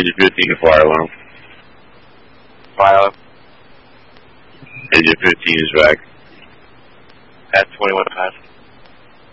Engine 15 to fire alarm. Fire alarm. Engine 15 is back. At 21 past.